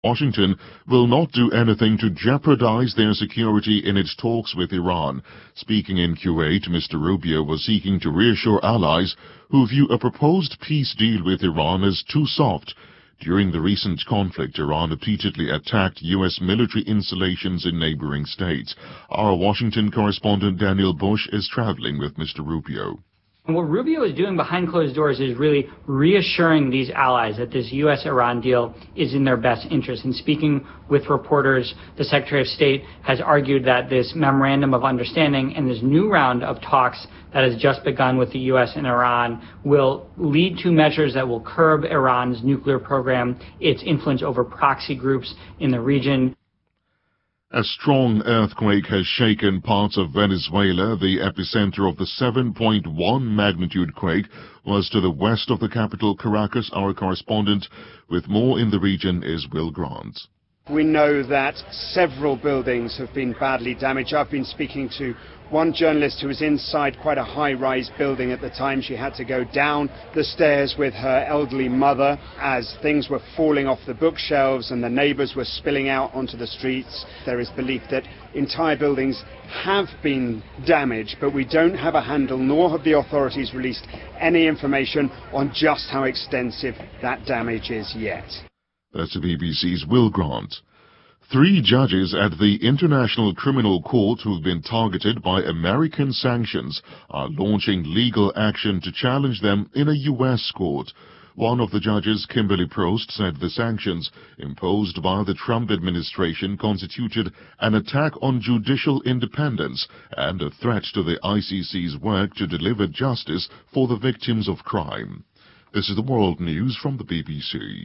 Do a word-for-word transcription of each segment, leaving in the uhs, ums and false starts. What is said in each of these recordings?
Washington will not do anything to jeopardize their security in its talks with Iran. Speaking in Kuwait, Mister Rubio was seeking to reassure allies who view a proposed peace deal with Iran as too soft. During the recent conflict, Iran repeatedly attacked U S military installations in neighboring states. Our Washington correspondent Daniel Bush is traveling with Mister Rubio. And what Rubio is doing behind closed doors is really reassuring these allies that this U S Iran deal is in their best interest. And speaking with reporters, the Secretary of State has argued that this memorandum of understanding and this new round of talks that has just begun with the U S and Iran will lead to measures that will curb Iran's nuclear program, its influence over proxy groups in the region. A strong earthquake has shaken parts of Venezuela. The epicenter of the seven point one magnitude quake was to the west of the capital, Caracas. Our correspondent with more in the region is Will Grant. We know that several buildings have been badly damaged. I've been speaking to one journalist who was inside quite a high-rise building at the time. She had to go down the stairs with her elderly mother as things were falling off the bookshelves and the neighbors were spilling out onto the streets. There is belief that entire buildings have been damaged, but we don't have a handle, nor have the authorities released any information on just how extensive that damage is yet. That's the B B C's Will Grant. Three judges at the International Criminal Court who've been targeted by American sanctions are launching legal action to challenge them in a U S court. One of the judges, Kimberly Prost, said the sanctions imposed by the Trump administration constituted an attack on judicial independence and a threat to the I C C's work to deliver justice for the victims of crime. This is the World News from the B B C.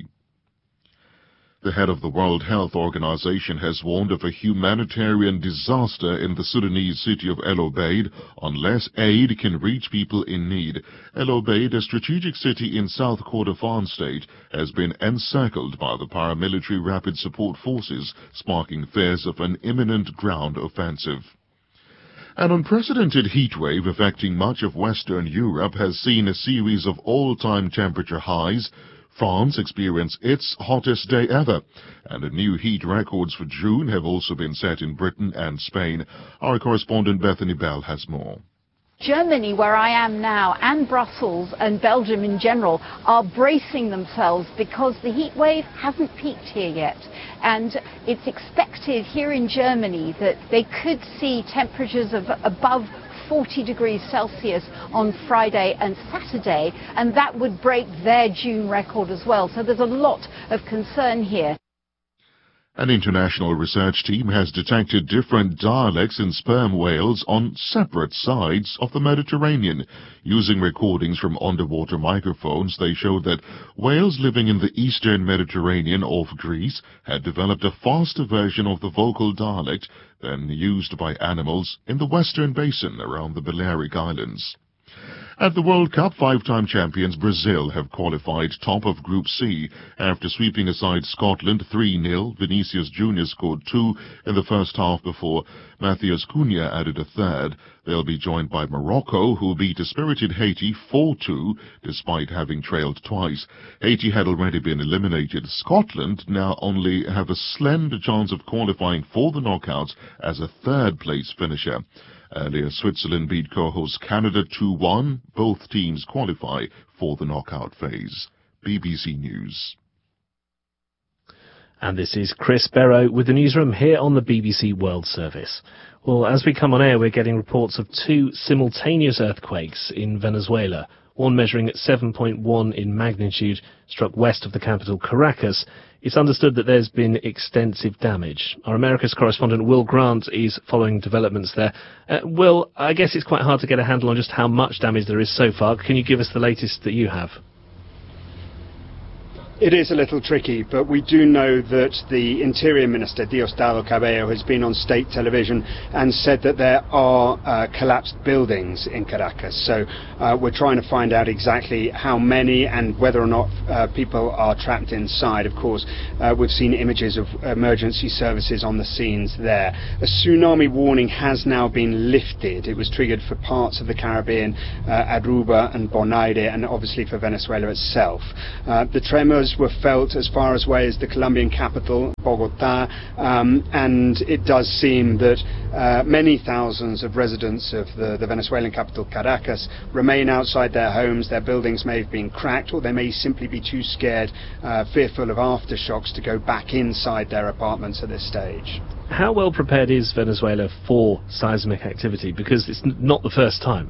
The head of the World Health Organization has warned of a humanitarian disaster in the Sudanese city of El Obeid unless aid can reach people in need. El Obeid, a strategic city in South Kordofan state, has been encircled by the paramilitary rapid support forces, sparking fears of an imminent ground offensive. An unprecedented heat wave affecting much of Western Europe has seen a series of all-time temperature highs. France experienced its hottest day ever, and new heat records for June have also been set in Britain and Spain. Our correspondent Bethany Bell has more. Germany, where I am now, and Brussels and Belgium in general are bracing themselves because the heat wave hasn't peaked here yet. And it's expected here in Germany that they could see temperatures of above forty degrees Celsius on Friday and Saturday, and that would break their June record as well. So there's a lot of concern here. An international research team has detected different dialects in sperm whales on separate sides of the Mediterranean. Using recordings from underwater microphones, they showed that whales living in the eastern Mediterranean off Greece had developed a faster version of the vocal dialect than used by animals in the western basin around the Balearic Islands. At the World Cup, five-time champions Brazil have qualified top of Group C after sweeping aside Scotland three nil. Vinicius Junior scored two in the first half before Matheus Cunha added a third. They'll be joined by Morocco, who beat a spirited Haiti four two despite having trailed twice. Haiti had already been eliminated. Scotland now only have a slender chance of qualifying for the knockouts as a third-place finisher. Earlier, Switzerland beat co-host Canada two one. Both teams qualify for the knockout phase. B B C News. And this is Chris Barrow with the newsroom here on the B B C World Service. Well, as we come on air, we're getting reports of two simultaneous earthquakes in Venezuela. One measuring at seven point one in magnitude struck west of the capital, Caracas. It's understood that there's been extensive damage. Our Americas correspondent Will Grant is following developments there. Uh, Will, I guess it's quite hard to get a handle on just how much damage there is so far. Can you give us the latest that you have? It is a little tricky, but we do know that the Interior Minister, Diosdado Cabello, has been on state television and said that there are uh, collapsed buildings in Caracas. So uh, we're trying to find out exactly how many and whether or not uh, people are trapped inside. Of course, uh, we've seen images of emergency services on the scenes there. A tsunami warning has now been lifted. It was triggered for parts of the Caribbean, uh, Aruba and Bonaire, and obviously for Venezuela itself. Uh, the tremors tremors were felt as far as away as the Colombian capital, Bogota, um, and it does seem that uh, many thousands of residents of the, the Venezuelan capital, Caracas, remain outside their homes. Their buildings may have been cracked, or they may simply be too scared, uh, fearful of aftershocks, to go back inside their apartments at this stage. How well prepared is Venezuela for seismic activity? Because it's n- not the first time.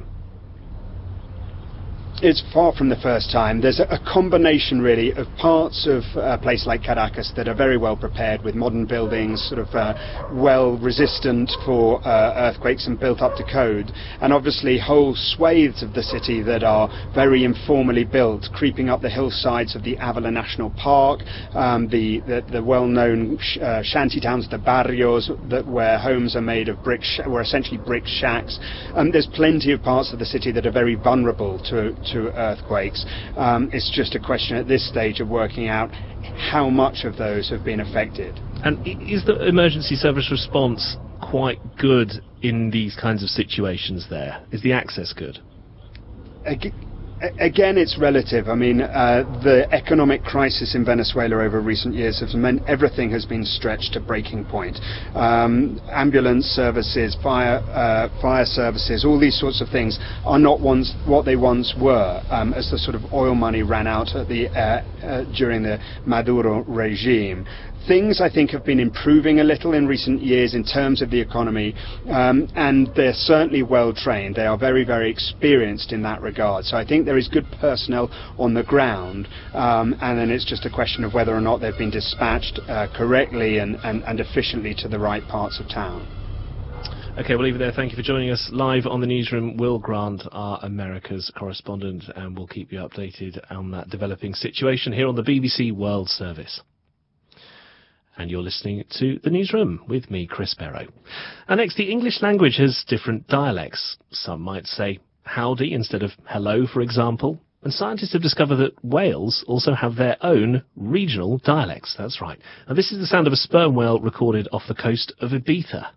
It's far from the first time. There's a, a combination, really, of parts of a place like Caracas that are very well prepared with modern buildings, sort of uh, well resistant for uh, earthquakes and built up to code, and obviously whole swathes of the city that are very informally built, creeping up the hillsides of the Avila National Park, um, the, the, the well-known sh- uh, shanty towns, the barrios, that where homes are made of brick, sh- were essentially brick shacks. Um, there's plenty of parts of the city that are very vulnerable to to earthquakes. Um, it's just a question at this stage of working out how much of those have been affected. And is the emergency service response quite good in these kinds of situations there? Is the access good? Ag- Again, it's relative. I mean, uh, the economic crisis in Venezuela over recent years has meant everything has been stretched to breaking point. Um, ambulance services, fire uh, fire services, all these sorts of things are not once what they once were, um, as the sort of oil money ran out at the uh, uh, during the Maduro regime. Things, I think, have been improving a little in recent years in terms of the economy, um, and they're certainly well trained. They are very, very experienced in that regard. So I think there is good personnel on the ground, um, and then it's just a question of whether or not they've been dispatched uh, correctly and, and, and efficiently to the right parts of town. OK, we'll leave it there. Thank you for joining us live on the newsroom. Will Grant, our America's correspondent, and we'll keep you updated on that developing situation here on the B B C World Service. And you're listening to The Newsroom with me, Chris Barrow. And next, the English language has different dialects. Some might say howdy instead of hello, for example. And scientists have discovered that whales also have their own regional dialects. That's right. Now, this is the sound of a sperm whale recorded off the coast of Ibiza.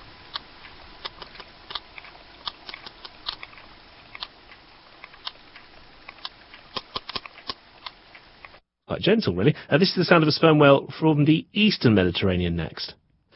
Quite gentle, really. Uh, this is the sound of a sperm whale from the eastern Mediterranean next.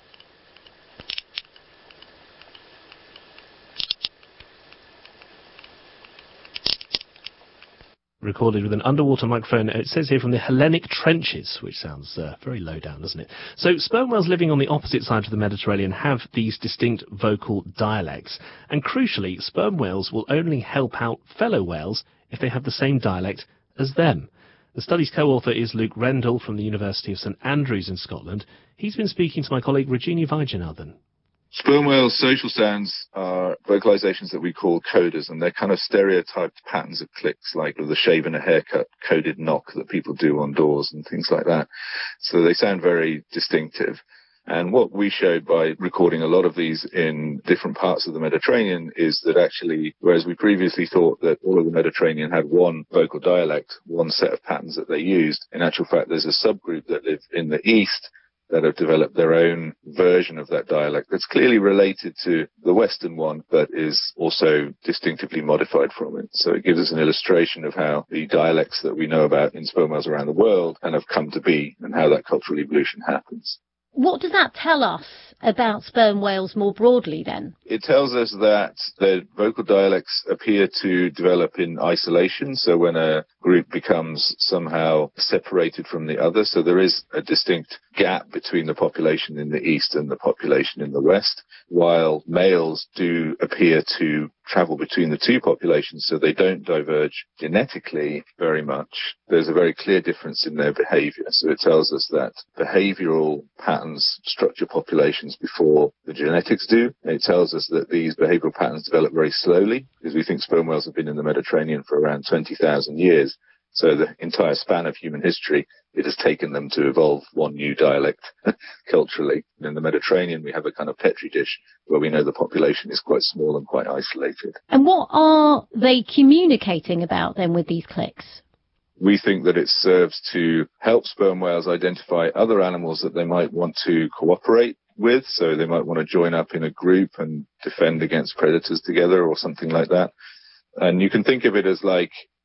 Recorded with an underwater microphone. It says here from the Hellenic Trenches, which sounds uh, very low down, doesn't it? So sperm whales living on the opposite side of the Mediterranean have these distinct vocal dialects. And crucially, sperm whales will only help out fellow whales if they have the same dialect as them. The study's co-author is Luke Rendell from the University of St Andrews in Scotland. He's been speaking to my colleague Regina Vajanathan. Sperm whales' social sounds are vocalizations that we call coders, and they're kind of stereotyped patterns of clicks, like the shave and a haircut coded knock that people do on doors and things like that. So they sound very distinctive. And what we showed by recording a lot of these in different parts of the Mediterranean is that actually, whereas we previously thought that all of the Mediterranean had one vocal dialect, one set of patterns that they used, in actual fact, there's a subgroup that live in the east that have developed their own version of that dialect that's clearly related to the Western one, but is also distinctively modified from it. So it gives us an illustration of how the dialects that we know about in sperm whales around the world kind of come to be and how that cultural evolution happens. What does that tell us about sperm whales more broadly then? It tells us that their vocal dialects appear to develop in isolation, so when a group becomes somehow separated from the other, so there is a distinct gap between the population in the east and the population in the west, while males do appear to travel between the two populations, so they don't diverge genetically very much. There's a very clear difference in their behavior, so it tells us that behavioral patterns structure populations before the genetics do. It tells us that these behavioral patterns develop very slowly, because we think sperm whales have been in the Mediterranean for around twenty thousand years. So the entire span of human history, it has taken them to evolve one new dialect culturally. In the Mediterranean, we have a kind of petri dish where we know the population is quite small and quite isolated. And what are they communicating about then with these clicks? We think that it serves to help sperm whales identify other animals that they might want to cooperate with. So they might want to join up in a group and defend against predators together or something like that. And you can think of it as like,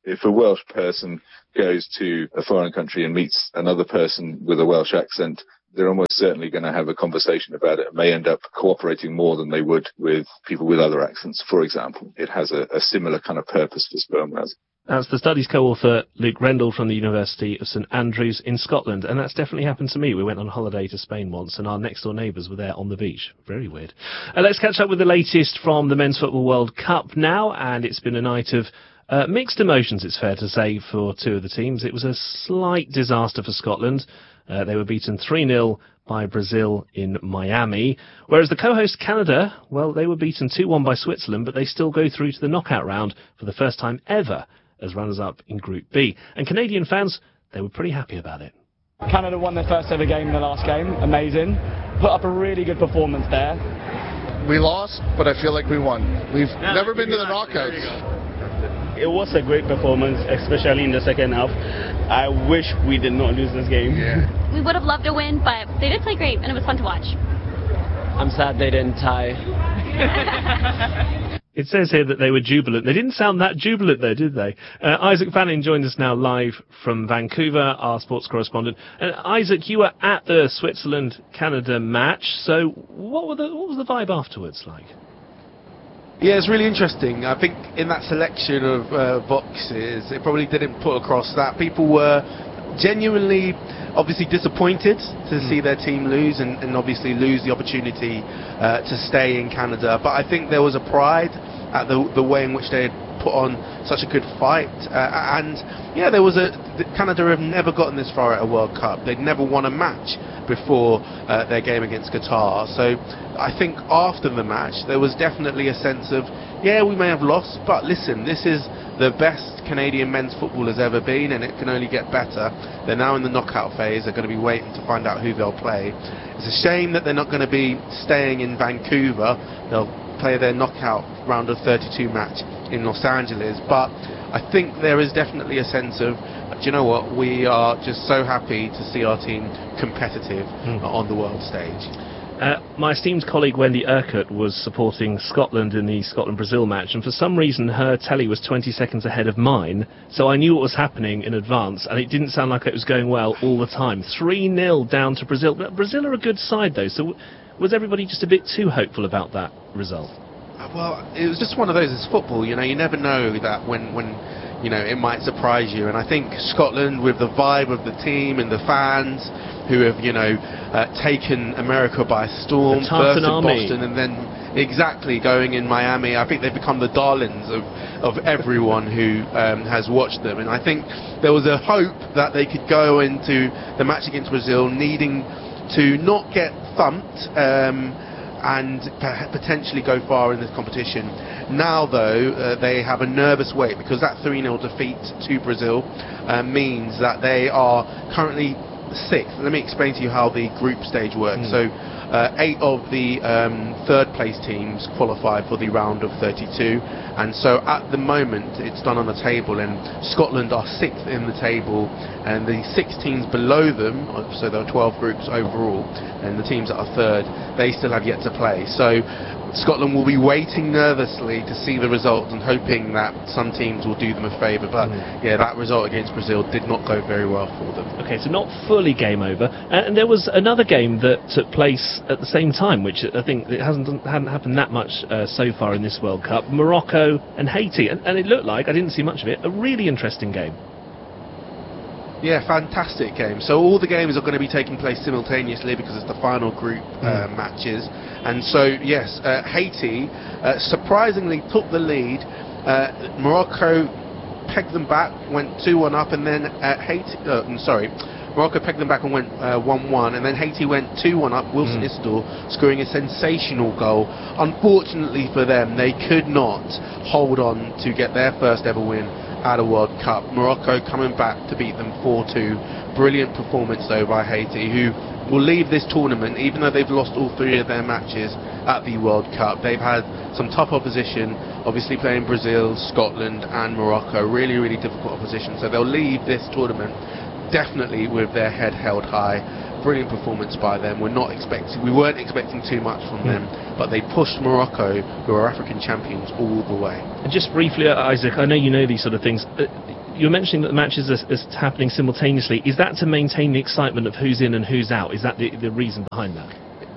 if a Welsh person goes to a foreign country and meets another person with a Welsh accent, they're almost certainly going to have a conversation about it and may end up cooperating more than they would with people with other accents, for example. It has a, a similar kind of purpose for sperm whales. That's the study's co-author, Luke Rendell from the University of St Andrews in Scotland, and that's definitely happened to me. We went on holiday to Spain once, and our next-door neighbours were there on the beach. Very weird. Uh, let's catch up with the latest from the Men's Football World Cup now, and it's been a night of uh, mixed emotions, it's fair to say, for two of the teams. It was a slight disaster for Scotland. Uh, they were beaten three nil by Brazil in Miami, whereas the co-host Canada, well, they were beaten two one by Switzerland, but they still go through to the knockout round for the first time ever as runners-up in Group B. And Canadian fans, they were pretty happy about it. Canada won their first ever game in the last game. Amazing. Put up a really good performance there. We lost, but I feel like we won. We've no, never been to the knockouts. It was a great performance, especially in the second half. I wish we did not lose this game. Yeah. We would have loved to win, but they did play great, and it was fun to watch. I'm sad they didn't tie. It says here that they were jubilant. They didn't sound that jubilant, though, did they? Uh, Isaac Fanning joined us now live from Vancouver, our sports correspondent. And Isaac, you were at the Switzerland-Canada match, so what, were the, what was the vibe afterwards like? Yeah, it's really interesting. I think in that selection of uh, boxes, it probably didn't put across that people were genuinely, obviously disappointed to mm. see their team lose and, and obviously lose the opportunity uh, to stay in Canada. But I think there was a pride at the, the way in which they had put on such a good fight. Uh, and yeah, there was a Canada have never gotten this far at a World Cup. They'd never won a match before uh, their game against Qatar. So I think after the match there was definitely a sense of, yeah, we may have lost, but listen, this is the best Canadian men's football has ever been, and it can only get better. They're now in the knockout phase. They're going to be waiting to find out who they'll play. It's a shame that they're not going to be staying in Vancouver. They'll play their knockout round of thirty-two match in Los Angeles, but I think there is definitely a sense of, do you know what, we are just so happy to see our team competitive mm. on the world stage. Uh, my esteemed colleague Wendy Urquhart was supporting Scotland in the Scotland-Brazil match, and for some reason her telly was twenty seconds ahead of mine, so I knew what was happening in advance, and it didn't sound like it was going well all the time. three nil down to Brazil. But Brazil are a good side, though, so was everybody just a bit too hopeful about that result? Well, it was just one of those, it's football, you know, you never know that when, when you know, it might surprise you, and I think Scotland, with the vibe of the team and the fans who have, you know, uh, taken America by storm, first in army. Boston and then exactly going in Miami, I think they've become the darlings of, of everyone who um, has watched them, and I think there was a hope that they could go into the match against Brazil needing to not get thumped um, and potentially go far in this competition. Now, though, uh, they have a nervous wait because that three nil defeat to Brazil uh, means that they are currently sixth. Let me explain to you how the group stage works. Mm. So, uh, eight of the um, third-place teams qualify for the round of thirty-two, and so at the moment it's done on the table, and Scotland are sixth in the table, and the six teams below them, so there are twelve groups overall, and the teams that are third, they still have yet to play. So Scotland will be waiting nervously to see the results and hoping that some teams will do them a favour, but mm. yeah, that result against Brazil did not go very well for them. Okay, so not fully game over, and there was another game that took place at the same time, which I think it hasn't hadn't happened that much uh, so far in this World Cup. Morocco and Haiti, and, and it looked like, I didn't see much of it, a really interesting game. Yeah, fantastic game. So all the games are going to be taking place simultaneously because it's the final group uh, mm. matches. And so, yes, uh, Haiti uh, surprisingly took the lead. Uh, Morocco pegged them back, went two one up, and then uh, Haiti, uh, I'm sorry, Morocco pegged them back and went one one, uh, and then Haiti went two one up, Wilson mm. Isidore scoring a sensational goal. Unfortunately for them, they could not hold on to get their first ever win at a World Cup. Morocco coming back to beat them four two. Brilliant performance though by Haiti, who will leave this tournament, even though they've lost all three of their matches at the World Cup. They've had some tough opposition, obviously playing Brazil, Scotland and Morocco, really, really difficult opposition. So they'll leave this tournament definitely with their head held high. Brilliant performance by them. We're not expecting, we weren't expecting too much from them, but they pushed Morocco, who are African champions, all the way. And just briefly, Isaac, I know you know these sort of things. Uh, you're mentioning that the matches are, are happening simultaneously. Is that to maintain the excitement of who's in and who's out? Is that the, the reason behind that?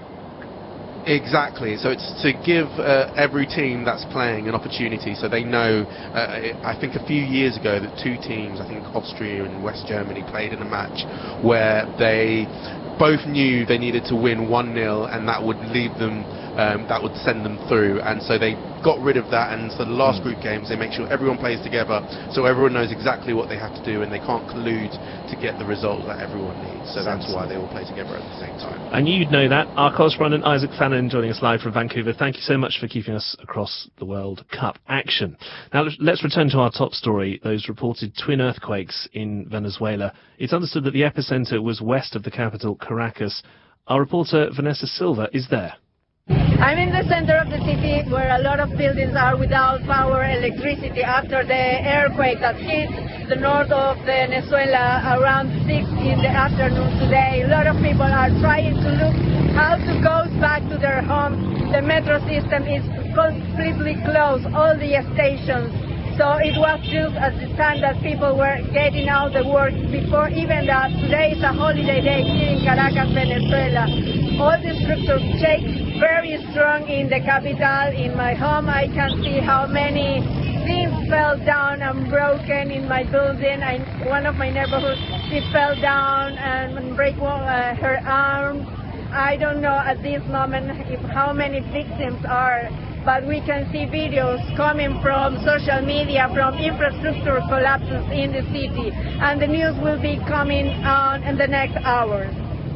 Exactly. So it's to give uh, every team that's playing an opportunity, so they know. Uh, I think a few years ago that two teams, I think Austria and West Germany, played in a match where they both knew they needed to win one nil, and that would leave them, um, that would send them through. And so they got rid of that, and so the last group games they make sure everyone plays together, so everyone knows exactly what they have to do, and they can't collude to get the result that everyone needs. So that's why they all play together at the same time. And you'd know that. Our correspondent Isaac Fannin joining us live from Vancouver. Thank you so much for keeping us across the World Cup action. Now let's return to our top story, those reported twin earthquakes in Venezuela. It's understood that the epicenter was west of the capital, Caracas. Our reporter Vanessa Silva is there. I'm in the center of the city where a lot of buildings are without power, electricity after the earthquake that hit the north of Venezuela around six in the afternoon today. A lot of people are trying to look how to go back to their homes. The metro system is completely closed, all the stations. So it was just at the time that people were getting out the work before even that. Today is a holiday day here in Caracas, Venezuela. All the structures shake very strong in the capital. In my home I can see how many things fell down and broken in my building. I, one of my neighborhoods, she fell down and break uh, her arm. I don't know at this moment if how many victims are, but we can see videos coming from social media, from infrastructure collapses in the city, and the news will be coming on in the next hours.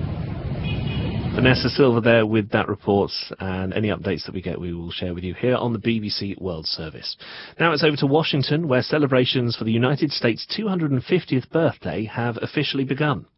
Vanessa Silva there with that report, and any updates that we get we will share with you here on the B B C World Service. Now it's over to Washington, where celebrations for the United States' two hundred fiftieth birthday have officially begun.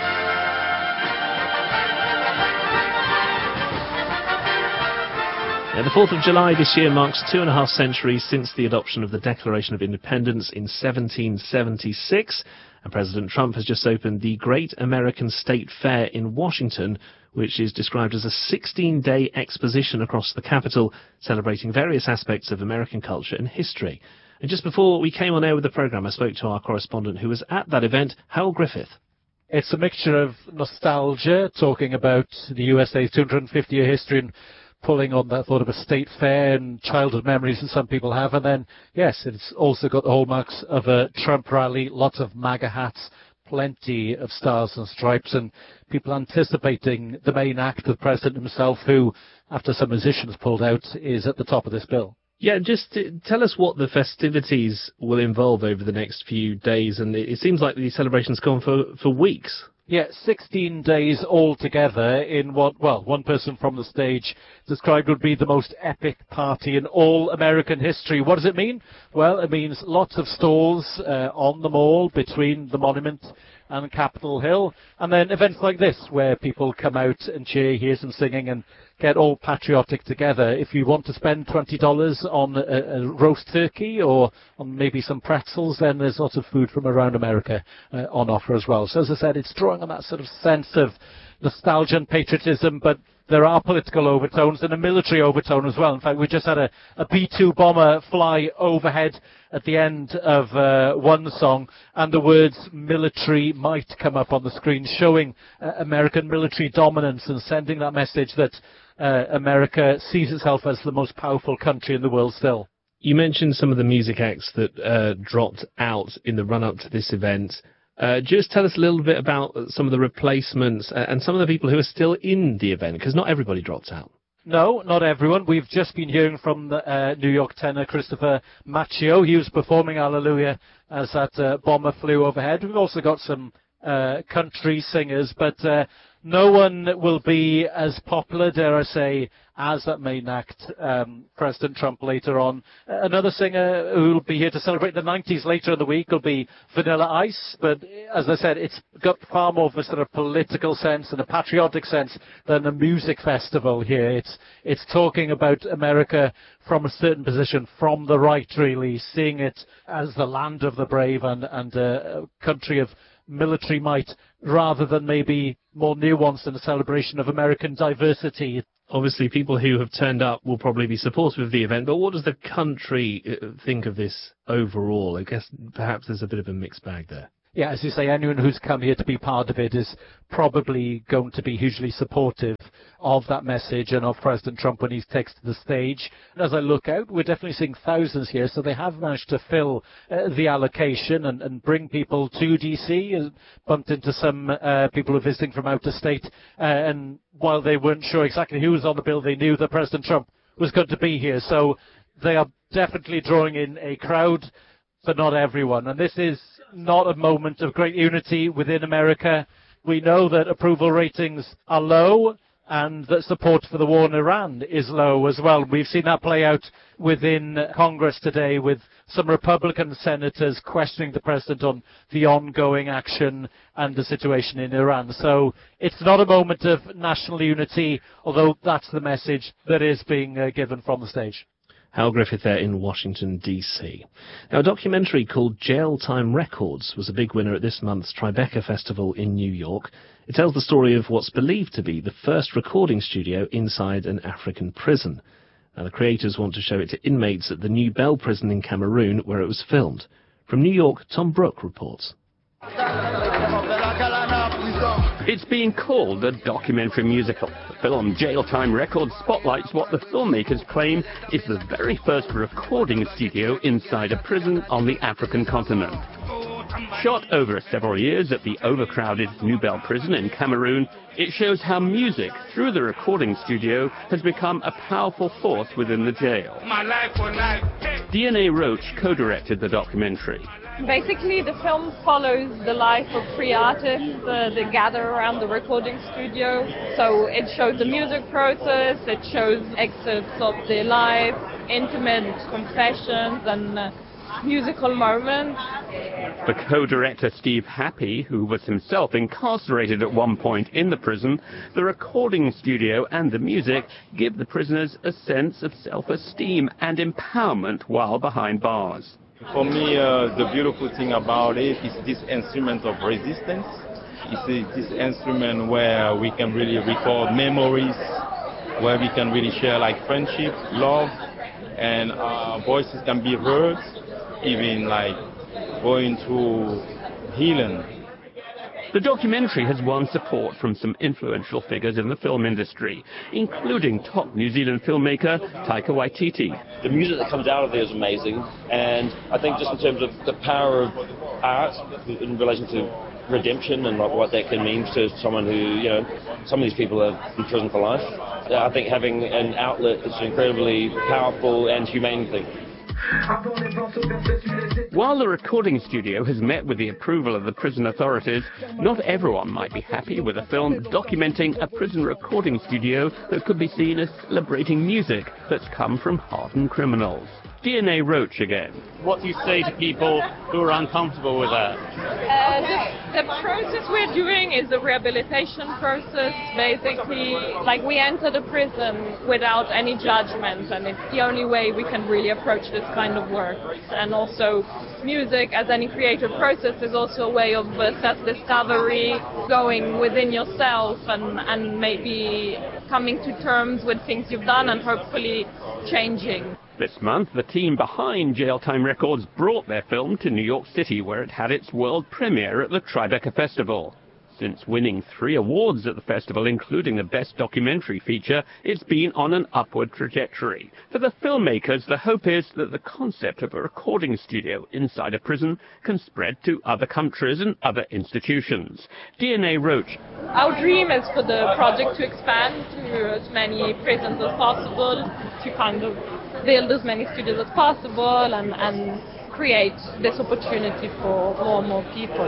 Now, the fourth of July this year marks two and a half centuries since the adoption of the Declaration of Independence in seventeen seventy-six, and President Trump has just opened the Great American State Fair in Washington, which is described as a sixteen-day exposition across the Capitol, celebrating various aspects of American culture and history. And just before we came on air with the programme, I spoke to our correspondent who was at that event, Howell Griffith. It's a mixture of nostalgia, talking about the U S A's two hundred fifty year history and pulling on that thought of a state fair and childhood memories that some people have. And then, yes, it's also got the hallmarks of a Trump rally, lots of MAGA hats, plenty of stars and stripes, and people anticipating the main act, the president himself, who, after some musicians pulled out, is at the top of this bill. Yeah, just tell us what the festivities will involve over the next few days, and it seems like the celebrations go on for, for weeks. Yeah, sixteen days altogether in what, well, one person from the stage described would be the most epic party in all American history. What does it mean? Well, it means lots of stalls uh, on the mall between the monument and Capitol Hill, and then events like this where people come out and cheer, hear some singing, and get all patriotic together. If you want to spend twenty dollars on a, a roast turkey or on maybe some pretzels, then there's lots of food from around America uh, on offer as well. So as I said, it's drawing on that sort of sense of nostalgia and patriotism, but there are political overtones and a military overtone as well. In fact, we just had a, a B two bomber fly overhead at the end of uh, one song, and the words military might come up on the screen, showing uh, American military dominance and sending that message that uh, America sees itself as the most powerful country in the world still. You mentioned some of the music acts that uh, dropped out in the run-up to this event. Uh, just tell us a little bit about some of the replacements uh, and some of the people who are still in the event, because not everybody dropped out. No, not everyone. We've just been hearing from the uh, New York tenor Christopher Macchio. He was performing Hallelujah as that uh, bomber flew overhead. We've also got some uh, country singers, but uh, no one will be as popular, dare I say, as that main act, um, President Trump later on. Uh, another singer who will be here to celebrate the nineties later in the week will be Vanilla Ice, but as I said, it's got far more of a sort of political sense and a patriotic sense than a music festival here. It's, it's talking about America from a certain position, from the right really, seeing it as the land of the brave and, and uh, a country of military might, rather than maybe more nuanced in a celebration of American diversity. Obviously, people who have turned up will probably be supportive of the event, but what does the country think of this overall? I guess perhaps there's a bit of a mixed bag there. Yeah, as you say, anyone who's come here to be part of it is probably going to be hugely supportive of that message and of President Trump when he takes to the stage. And as I look out, we're definitely seeing thousands here, so they have managed to fill uh, the allocation and, and bring people to D C. Uh, bumped into some uh, people who are visiting from out of state, uh, and while they weren't sure exactly who was on the bill, they knew that President Trump was going to be here. So they are definitely drawing in a crowd, but not everyone. And this is not a moment of great unity within America. We know that approval ratings are low and that support for the war in Iran is low as well. We've seen that play out within Congress today with some Republican senators questioning the president on the ongoing action and the situation in Iran. So it's not a moment of national unity, although that's the message that is being uh, given from the stage. Hal Griffith there in Washington, D C. Now, a documentary called Jail Time Records was a big winner at this month's Tribeca Festival in New York. It tells the story of what's believed to be the first recording studio inside an African prison. Now, the creators want to show it to inmates at the New Bell prison in Cameroon, where it was filmed. From New York, Tom Brooke reports. It's being called a documentary musical. The film Jail Time Records spotlights what the filmmakers claim is the very first recording studio inside a prison on the African continent. Shot over several years at the overcrowded New Bell prison in Cameroon, it shows how music, through the recording studio, has become a powerful force within the jail. D N A Roach co-directed the documentary. Basically, the film follows the life of three artists uh, that gather around the recording studio. So it shows the music process, it shows excerpts of their life, intimate confessions and uh, musical moments. The co-director Steve Happy, who was himself incarcerated at one point in the prison, the recording studio and the music give the prisoners a sense of self-esteem and empowerment while behind bars. For me, uh, the beautiful thing about it is this instrument of resistance. It's a, this instrument where we can really record memories, where we can really share like friendship, love, and our voices can be heard, even like going through healing. The documentary has won support from some influential figures in the film industry, including top New Zealand filmmaker Taika Waititi. The music that comes out of there is amazing, and I think just in terms of the power of art in relation to redemption and like what that can mean to someone who, you know, some of these people are in prison for life. I think having an outlet is an incredibly powerful and humane thing. While the recording studio has met with the approval of the prison authorities, not everyone might be happy with a film documenting a prison recording studio that could be seen as celebrating music that's come from hardened criminals. D N A Roach again. What do you say to people who are uncomfortable with that? Uh, the, the process we're doing is a rehabilitation process, basically. Like, we enter the prison without any judgment, and it's the only way we can really approach this kind of work. And also, music, as any creative process, is also a way of uh, self-discovery, going within yourself and, and maybe coming to terms with things you've done and hopefully changing. This month, the team behind Jail Time Records brought their film to New York City, where it had its world premiere at the Tribeca Festival. Since winning three awards at the festival, including the Best Documentary Feature, it's been on an upward trajectory. For the filmmakers, the hope is that the concept of a recording studio inside a prison can spread to other countries and other institutions. D N A Roach. Our dream is for the project to expand to as many prisons as possible, to kind of build as many studios as possible and, and create this opportunity for more and more people.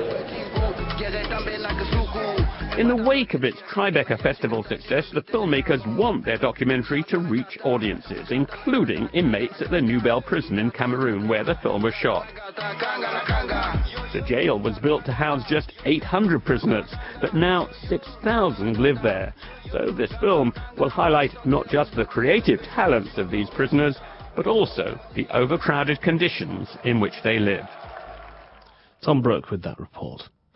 In the wake of its Tribeca Festival success, the filmmakers want their documentary to reach audiences, including inmates at the New Bell prison in Cameroon, where the film was shot. The jail was built to house just eight hundred prisoners, but now six thousand live there. So this film will highlight not just the creative talents of these prisoners, but also the overcrowded conditions in which they live. Tom Brooke with that report.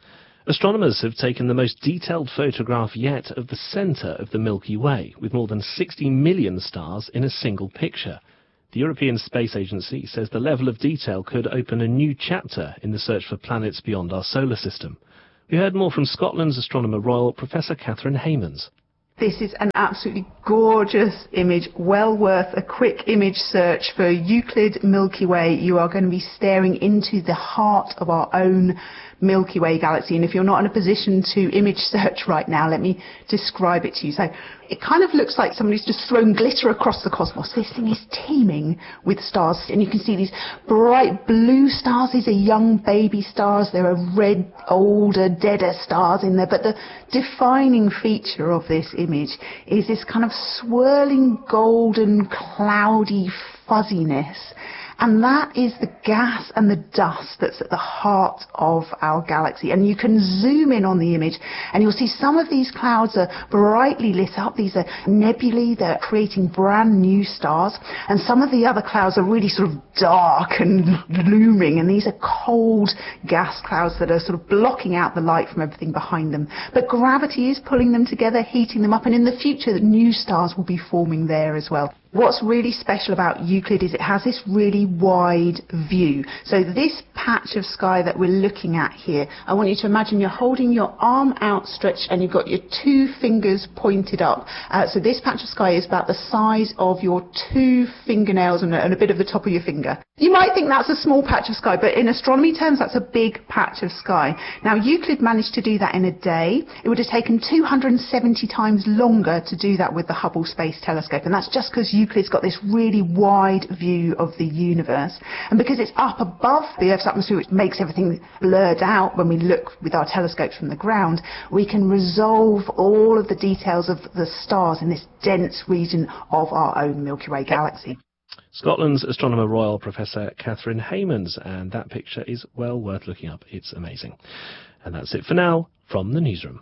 Astronomers have taken the most detailed photograph yet of the centre of the Milky Way, with more than sixty million stars in a single picture. The European Space Agency says the level of detail could open a new chapter in the search for planets beyond our solar system. We heard more from Scotland's Astronomer Royal, Professor Catherine Haymans. This is an absolutely gorgeous image, well worth a quick image search for Euclid Milky Way. You are going to be staring into the heart of our own Milky Way galaxy, and if you're not in a position to image search right now, let me describe it to you. So it kind of looks like somebody's just thrown glitter across the cosmos. This thing is teeming with stars, and you can see these bright blue stars. These are young baby stars. There are red, older, deader stars in there, but the defining feature of this image is this kind of swirling golden cloudy fuzziness. And that is the gas and the dust that's at the heart of our galaxy. And you can zoom in on the image and you'll see some of these clouds are brightly lit up. These are nebulae. They're creating brand new stars. And some of the other clouds are really sort of dark and looming. And these are cold gas clouds that are sort of blocking out the light from everything behind them. But gravity is pulling them together, heating them up. And in the future, new stars will be forming there as well. What's really special about Euclid is it has this really wide view. So this patch of sky that we're looking at here, I want you to imagine you're holding your arm outstretched and you've got your two fingers pointed up. Uh, so this patch of sky is about the size of your two fingernails and a, and a bit of the top of your finger. You might think that's a small patch of sky, but in astronomy terms, that's a big patch of sky. Now, Euclid managed to do that in a day. It would have taken two hundred seventy times longer to do that with the Hubble Space Telescope, and that's just because Euclid's got this really wide view of the universe. And because it's up above the Earth's atmosphere, which makes everything blurred out when we look with our telescopes from the ground, we can resolve all of the details of the stars in this dense region of our own Milky Way galaxy. Scotland's Astronomer Royal, Professor Catherine Haymans, and that picture is well worth looking up. It's amazing. And that's it for now from the newsroom.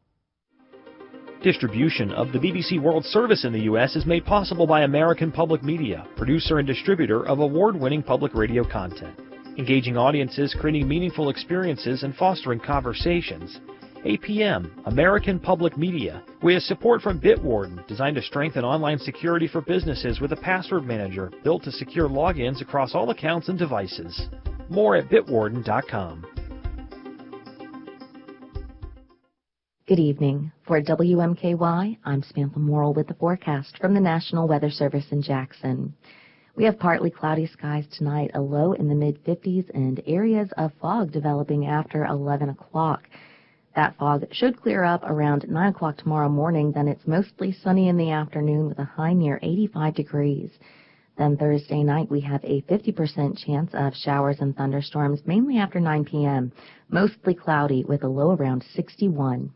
Distribution of the B B C World Service in the U S is made possible by American Public Media, producer and distributor of award-winning public radio content. Engaging audiences, creating meaningful experiences, and fostering conversations. A P M, American Public Media, with support from Bitwarden, designed to strengthen online security for businesses with a password manager built to secure logins across all accounts and devices. More at bitwarden dot com. Good evening. For W M K Y, I'm Samantha Morrill with the forecast from the National Weather Service in Jackson. We have partly cloudy skies tonight, a low in the mid fifties, and areas of fog developing after eleven o'clock. That fog should clear up around nine o'clock tomorrow morning, then it's mostly sunny in the afternoon with a high near eighty-five degrees. Then Thursday night we have a fifty percent chance of showers and thunderstorms, mainly after nine p.m., mostly cloudy with a low around sixty-one.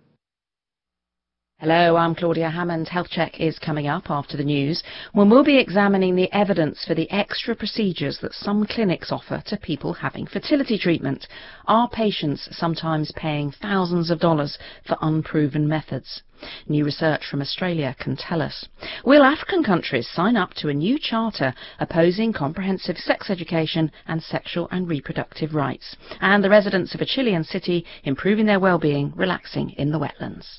Hello, I'm Claudia Hammond. Health Check is coming up after the news, when we'll be examining the evidence for the extra procedures that some clinics offer to people having fertility treatment. Are patients sometimes paying thousands of dollars for unproven methods? New research from Australia can tell us. Will African countries sign up to a new charter opposing comprehensive sex education and sexual and reproductive rights? And the residents of a Chilean city improving their well-being, relaxing in the wetlands.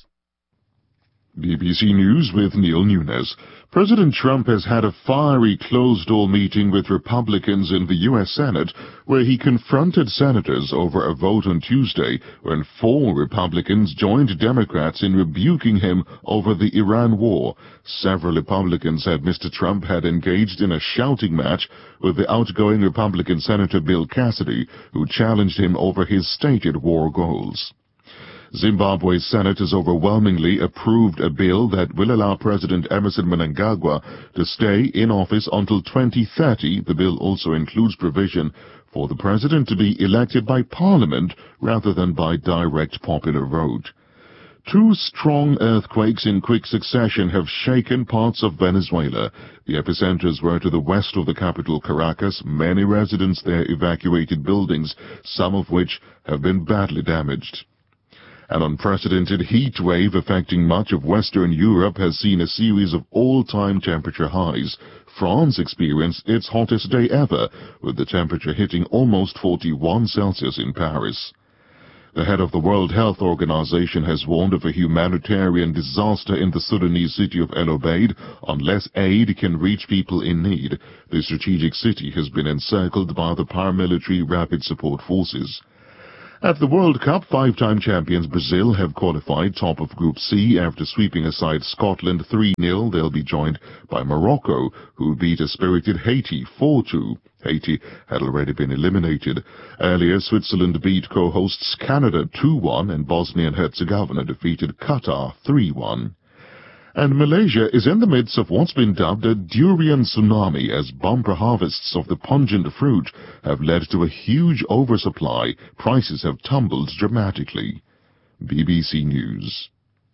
B B C News with Neil Nunes. President Trump has had a fiery closed-door meeting with Republicans in the U S Senate, where he confronted senators over a vote on Tuesday when four Republicans joined Democrats in rebuking him over the Iran war. Several Republicans said Mister Trump had engaged in a shouting match with the outgoing Republican Senator Bill Cassidy, who challenged him over his stated war goals. Zimbabwe's Senate has overwhelmingly approved a bill that will allow President Emmerson Mnangagwa to stay in office until twenty thirty. The bill also includes provision for the president to be elected by Parliament rather than by direct popular vote. Two strong earthquakes in quick succession have shaken parts of Venezuela. The epicenters were to the west of the capital, Caracas. Many residents there evacuated buildings, some of which have been badly damaged. An unprecedented heat wave affecting much of Western Europe has seen a series of all-time temperature highs. France experienced its hottest day ever, with the temperature hitting almost forty-one Celsius in Paris. The head of the World Health Organization has warned of a humanitarian disaster in the Sudanese city of El Obeid unless aid can reach people in need. The strategic city has been encircled by the paramilitary Rapid Support Forces. At the World Cup, five-time champions Brazil have qualified top of Group C after sweeping aside Scotland three nil. They'll be joined by Morocco, who beat a spirited Haiti four two. Haiti had already been eliminated. Earlier, Switzerland beat co-hosts Canada two one, and Bosnia and Herzegovina defeated Qatar three one. And Malaysia is in the midst of what's been dubbed a durian tsunami, as bumper harvests of the pungent fruit have led to a huge oversupply. Prices have tumbled dramatically. B B C News.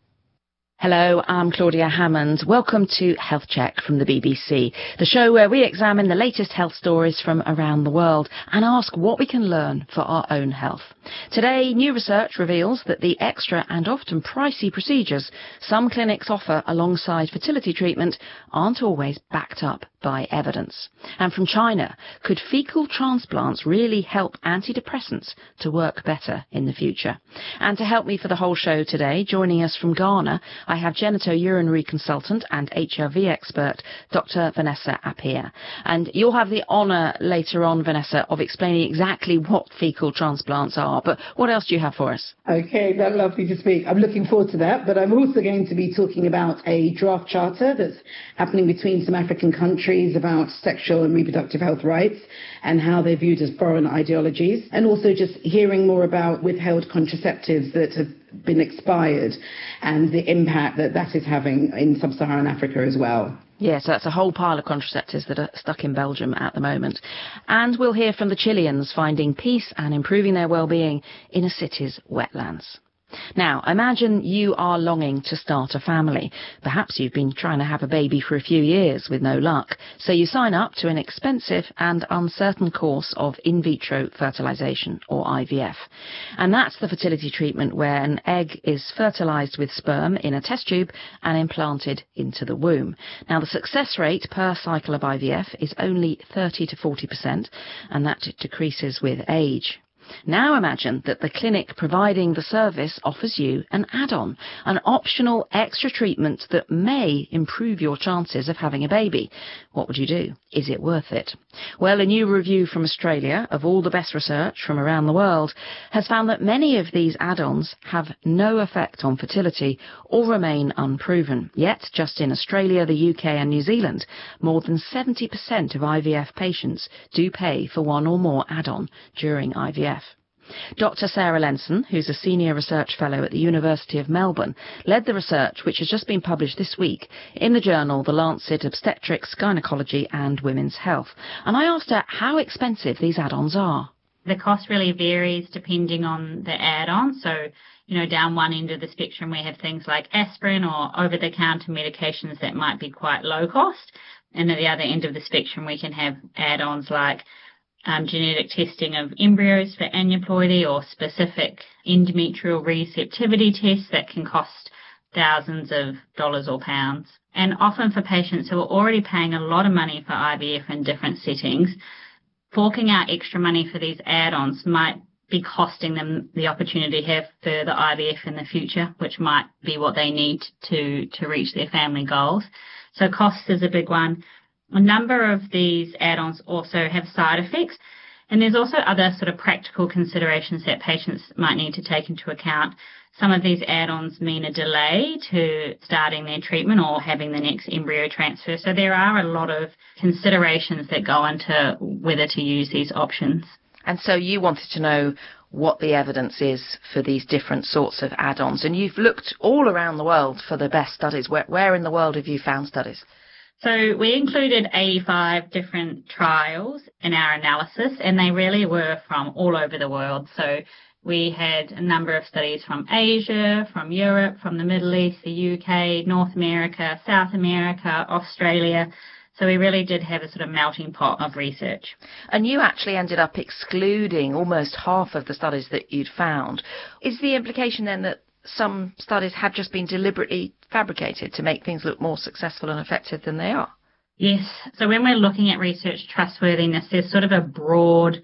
Hello, I'm Claudia Hammond. Welcome to Health Check from the B B C, the show where we examine the latest health stories from around the world and ask what we can learn for our own health. Today, new research reveals that the extra and often pricey procedures some clinics offer alongside fertility treatment aren't always backed up by evidence. And from China, could fecal transplants really help antidepressants to work better in the future? And to help me for the whole show today, joining us from Ghana, I have genitourinary consultant and H R V expert, Doctor Vanessa Appiah. And you'll have the honour later on, Vanessa, of explaining exactly what fecal transplants are. But what else do you have for us? Okay, that's lovely to speak. I'm looking forward to that. But I'm also going to be talking about a draft charter that's happening between some African countries about sexual and reproductive health rights and how they're viewed as foreign ideologies, and also just hearing more about withheld contraceptives that have been expired and the impact that that is having in sub-Saharan Africa as well. Yes, that's a whole pile of contraceptives that are stuck in Belgium at the moment. And we'll hear from the Chileans finding peace and improving their well-being in a city's wetlands. Now, imagine you are longing to start a family. Perhaps you've been trying to have a baby for a few years with no luck. So you sign up to an expensive and uncertain course of in vitro fertilization, or I V F. And that's the fertility treatment where an egg is fertilized with sperm in a test tube and implanted into the womb. Now, the success rate per cycle of I V F is only thirty to forty percent, and that decreases with age. Now imagine that the clinic providing the service offers you an add-on, an optional extra treatment that may improve your chances of having a baby. What would you do? Is it worth it? Well, a new review from Australia of all the best research from around the world has found that many of these add-ons have no effect on fertility or remain unproven. Yet, just in Australia, the U K and New Zealand, more than seventy percent of I V F patients do pay for one or more add-on during I V F. Doctor Sarah Lenson, who's a Senior Research Fellow at the University of Melbourne, led the research which has just been published this week in the journal The Lancet Obstetrics, Gynecology and Women's Health. And I asked her how expensive these add-ons are. The cost really varies depending on the add-on. So, you know, down one end of the spectrum we have things like aspirin or over-the-counter medications that might be quite low cost. And at the other end of the spectrum we can have add-ons like Um, genetic testing of embryos for aneuploidy or specific endometrial receptivity tests that can cost thousands of dollars or pounds. And often for patients who are already paying a lot of money for I V F in different settings, forking out extra money for these add-ons might be costing them the opportunity to have further I V F in the future, which might be what they need to, to reach their family goals. So cost is a big one. A number of these add-ons also have side effects, and there's also other sort of practical considerations that patients might need to take into account. Some of these add-ons mean a delay to starting their treatment or having the next embryo transfer. So there are a lot of considerations that go into whether to use these options. And so you wanted to know what the evidence is for these different sorts of add-ons, and you've looked all around the world for the best studies. Where, where in the world have you found studies? So we included eighty-five different trials in our analysis, and they really were from all over the world. So we had a number of studies from Asia, from Europe, from the Middle East, the U K, North America, South America, Australia. So we really did have a sort of melting pot of research. And you actually ended up excluding almost half of the studies that you'd found. Is the implication then that some studies have just been deliberately fabricated to make things look more successful and effective than they are? Yes. So when we're looking at research trustworthiness, there's sort of a broad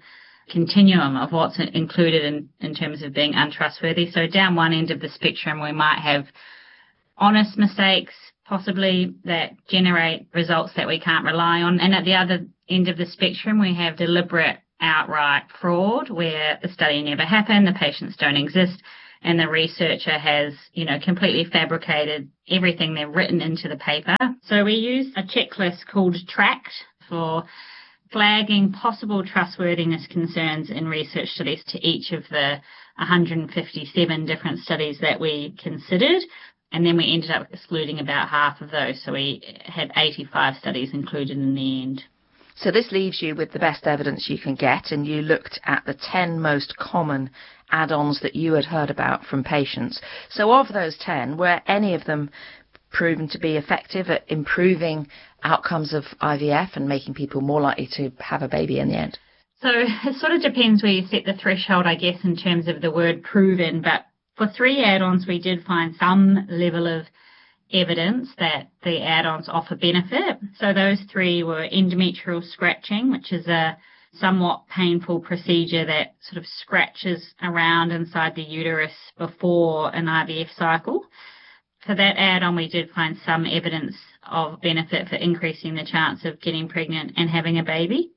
continuum of what's included in, in terms of being untrustworthy. So down one end of the spectrum, we might have honest mistakes, possibly, that generate results that we can't rely on. And at the other end of the spectrum, we have deliberate outright fraud, where the study never happened, the patients don't exist, and the researcher has, you know, completely fabricated everything they've written into the paper. So we use a checklist called TRACT for flagging possible trustworthiness concerns in research studies to each of the one hundred fifty-seven different studies that we considered. And then we ended up excluding about half of those. So we had eighty-five studies included in the end. So this leaves you with the best evidence you can get, and you looked at the ten most common add-ons that you had heard about from patients. So of those ten, were any of them proven to be effective at improving outcomes of I V F and making people more likely to have a baby in the end? So it sort of depends where you set the threshold, I guess, in terms of the word proven. But for three add-ons, we did find some level of evidence that the add-ons offer benefit. So those three were endometrial scratching, which is a somewhat painful procedure that sort of scratches around inside the uterus before an I V F cycle. For that add-on, we did find some evidence of benefit for increasing the chance of getting pregnant and having a baby.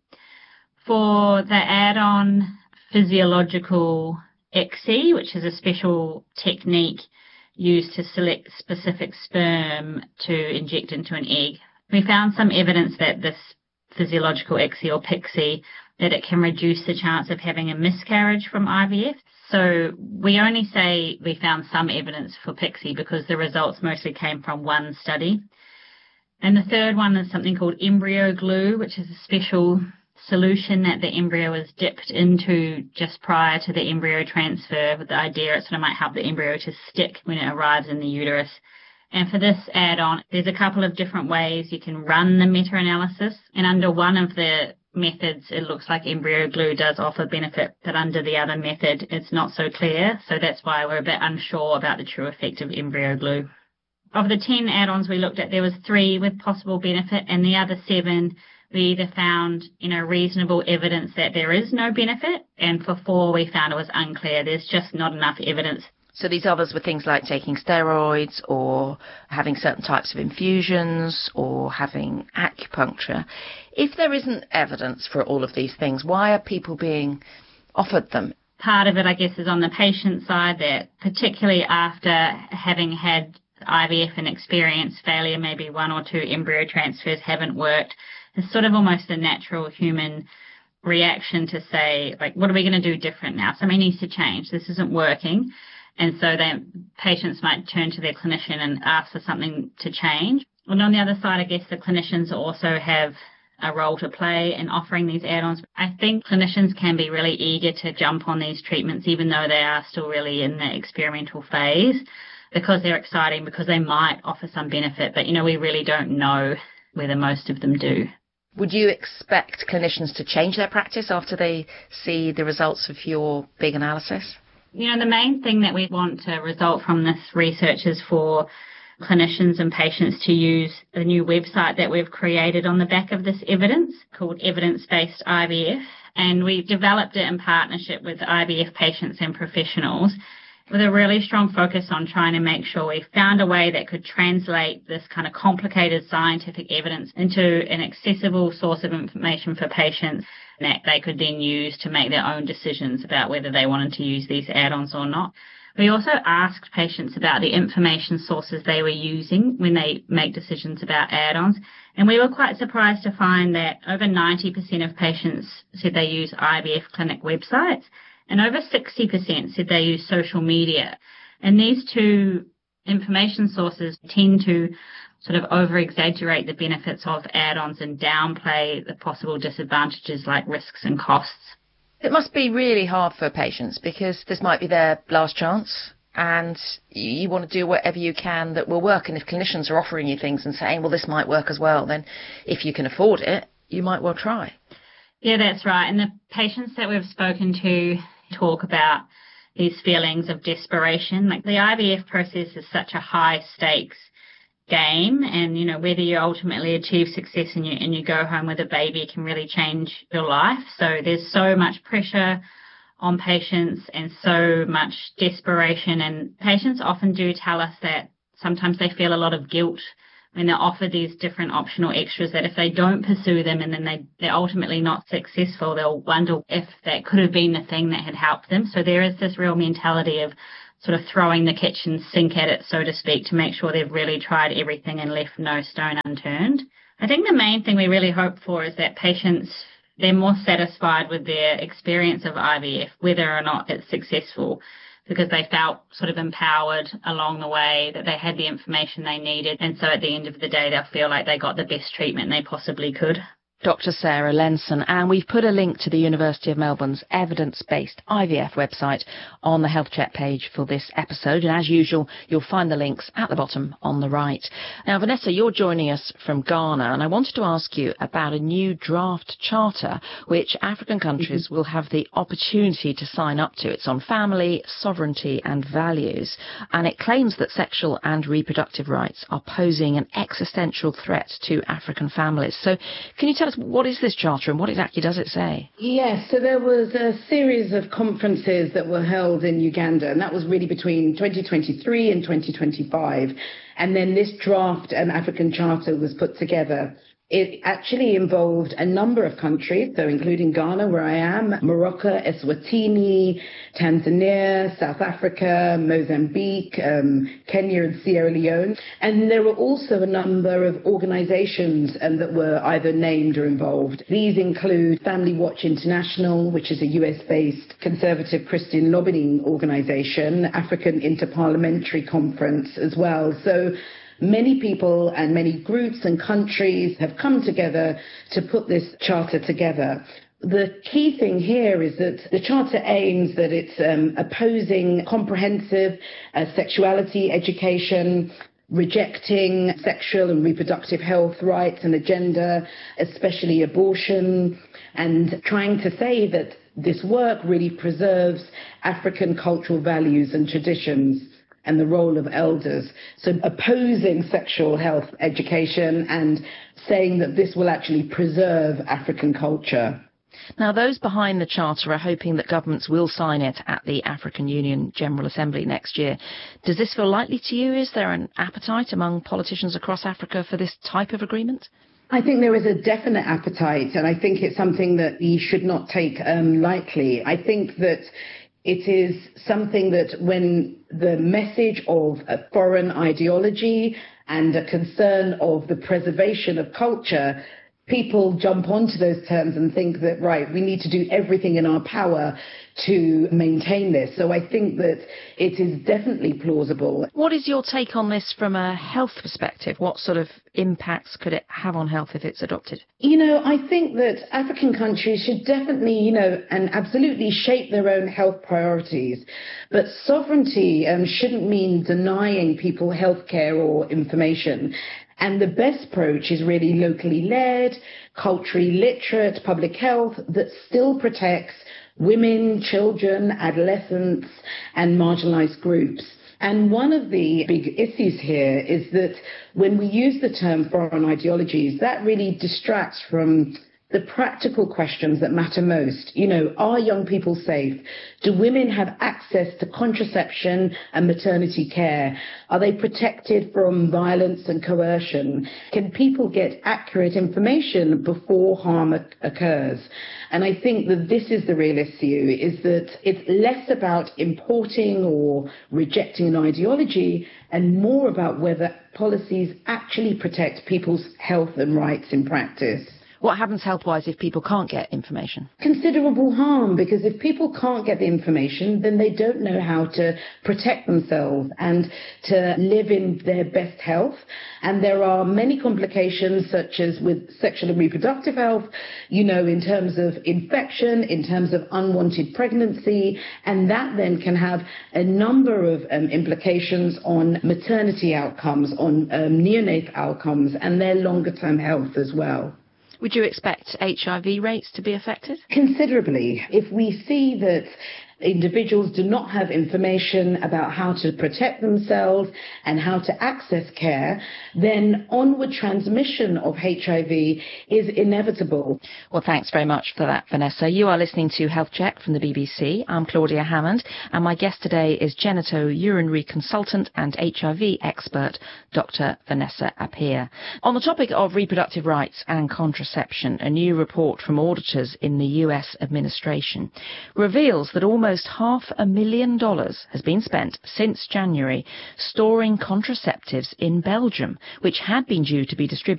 For the add-on physiological I C S I, which is a special technique used to select specific sperm to inject into an egg, we found some evidence that this physiological I C S I or P I C S I, that it can reduce the chance of having a miscarriage from I V F. So we only say we found some evidence for P I C S I because the results mostly came from one study. And the third one is something called embryo glue, which is a special solution that the embryo is dipped into just prior to the embryo transfer, with the idea it sort of might help the embryo to stick when it arrives in the uterus. And for this add-on, there's a couple of different ways you can run the meta-analysis. And under one of the methods, it looks like embryo glue does offer benefit, but under the other method, it's not so clear. So that's why we're a bit unsure about the true effect of embryo glue. Of the ten add-ons we looked at, there was three with possible benefit, and the other seven we either found, you know, reasonable evidence that there is no benefit, and for four we found it was unclear. There's just not enough evidence. So these others were things like taking steroids or having certain types of infusions or having acupuncture. If there isn't evidence for all of these things, why are people being offered them? Part of it, I guess, is on the patient side, that particularly after having had I V F and experience failure, maybe one or two embryo transfers haven't worked, it's sort of almost a natural human reaction to say, like, what are we going to do different now? Something needs to change. This isn't working. And so then patients might turn to their clinician and ask for something to change. And on the other side, I guess the clinicians also have a role to play in offering these add-ons. I think clinicians can be really eager to jump on these treatments, even though they are still really in the experimental phase, because they're exciting, because they might offer some benefit. But, you know, we really don't know whether most of them do. Would you expect clinicians to change their practice after they see the results of your big analysis? You know, the main thing that we want to result from this research is for clinicians and patients to use a new website that we've created on the back of this evidence called Evidence-Based I V F. And we developed it in partnership with I V F patients and professionals, with a really strong focus on trying to make sure we found a way that could translate this kind of complicated scientific evidence into an accessible source of information for patients that they could then use to make their own decisions about whether they wanted to use these add-ons or not. We also asked patients about the information sources they were using when they make decisions about add-ons, and we were quite surprised to find that over ninety percent of patients said they use I V F clinic websites, and over sixty percent said they use social media. And these two information sources tend to sort of over-exaggerate the benefits of add-ons and downplay the possible disadvantages like risks and costs. It must be really hard for patients because this might be their last chance and you want to do whatever you can that will work. And if clinicians are offering you things and saying, well, this might work as well, then if you can afford it, you might well try. Yeah, that's right. And the patients that we've spoken to talk about these feelings of desperation. Like, the I V F process is such a high stakes game, and you know whether you ultimately achieve success and you and you go home with a baby can really change your life. So there's so much pressure on patients and so much desperation, and patients often do tell us that sometimes they feel a lot of guilt when they're offered these different optional extras, that if they don't pursue them and then they, they're ultimately not successful, they'll wonder if that could have been the thing that had helped them. So there is this real mentality of sort of throwing the kitchen sink at it, so to speak, to make sure they've really tried everything and left no stone unturned. I think the main thing we really hope for is that patients, they're more satisfied with their experience of I V F, whether or not it's successful, because they felt sort of empowered along the way, that they had the information they needed, and so at the end of the day they'll feel like they got the best treatment they possibly could. Doctor Sarah Lenson, and we've put a link to the University of Melbourne's evidence-based I V F website on the Health Check page for this episode, and as usual you'll find the links at the bottom on the right. Now Vanessa, you're joining us from Ghana, and I wanted to ask you about a new draft charter which African countries mm-hmm. will have the opportunity to sign up to. It's on family, sovereignty and values, and it claims that sexual and reproductive rights are posing an existential threat to African families. So can you tell us, what is this charter and what exactly does it say? Yes, so there was a series of conferences that were held in Uganda, and that was really between twenty twenty-three and twenty twenty-five. And then this draft um, African Charter was put together. It actually involved a number of countries, so including Ghana, where I am, Morocco, Eswatini, Tanzania, South Africa, Mozambique, um, Kenya and Sierra Leone. And there were also a number of organizations um, that were either named or involved. These include Family Watch International, which is a U S-based conservative Christian lobbying organization, African Interparliamentary Conference as well. So many people and many groups and countries have come together to put this charter together. The key thing here is that the charter aims that it's um, opposing comprehensive uh, sexuality education, rejecting sexual and reproductive health rights and agenda, especially abortion, and trying to say that this work really preserves African cultural values and traditions and the role of elders. So opposing sexual health education and saying that this will actually preserve African culture. Now, those behind the Charter are hoping that governments will sign it at the African Union General Assembly next year. Does this feel likely to you? Is there an appetite among politicians across Africa for this type of agreement? I think there is a definite appetite, and I think it's something that we should not take um, lightly. I think that it is something that when the message of a foreign ideology and a concern of the preservation of culture, people jump onto those terms and think that, right, we need to do everything in our power to maintain this. So I think that it is definitely plausible. What is your take on this from a health perspective? What sort of impacts could it have on health if it's adopted? You know, I think that African countries should definitely, you know, and absolutely shape their own health priorities. But sovereignty um, shouldn't mean denying people healthcare or information. And the best approach is really locally led, culturally literate public health that still protects women, children, adolescents, and marginalized groups. And one of the big issues here is that when we use the term foreign ideologies, that really distracts from the practical questions that matter most. You know, are young people safe? Do women have access to contraception and maternity care? Are they protected from violence and coercion? Can people get accurate information before harm occurs? And I think that this is the real issue, is that it's less about importing or rejecting an ideology and more about whether policies actually protect people's health and rights in practice. What happens health-wise if people can't get information? Considerable harm, because if people can't get the information, then they don't know how to protect themselves and to live in their best health. And there are many complications, such as with sexual and reproductive health, you know, in terms of infection, in terms of unwanted pregnancy, and that then can have a number of um, implications on maternity outcomes, on um, neonatal outcomes, and their longer-term health as well. Would you expect H I V rates to be affected? Considerably. If we see that individuals do not have information about how to protect themselves and how to access care, then onward transmission of H I V is inevitable. Well, thanks very much for that, Vanessa. You are listening to Health Check from the B B C. I'm Claudia Hammond, and my guest today is genito-urinary consultant and H I V expert, Doctor Vanessa Appiah. On the topic of reproductive rights and contraception, a new report from auditors in the U S administration reveals that almost half a million dollars has been spent since January storing contraceptives in Belgium, which had been due to be distributed